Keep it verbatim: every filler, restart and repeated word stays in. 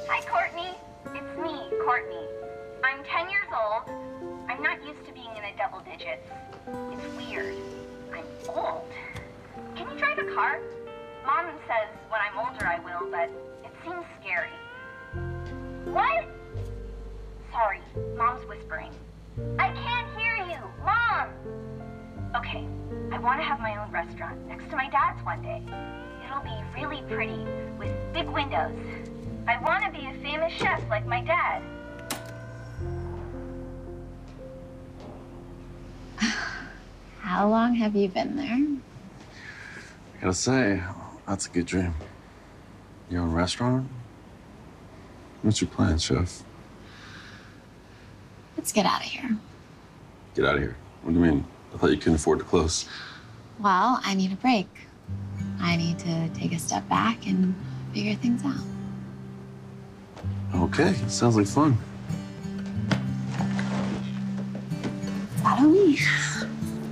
Hi, Courtney. It's me, Courtney. I'm ten years old. I'm not used to being in the double digits. It's weird. I'm old. Can you drive a car? Mom says when I'm older I will, but it seems scary. What? Sorry, Mom's whispering. I can't hear you, Mom! Okay, I want to have my own restaurant next to my dad's one day. It'll be really pretty, with big windows. I want to be a famous chef like my dad. How long have you been there? I gotta say, that's a good dream. Your own restaurant? What's your plan, chef? Let's get out of here. Get out of here. What do you mean? I thought you couldn't afford to close. Well, I need a break. I need to take a step back and figure things out. Okay, sounds like fun. Follow me.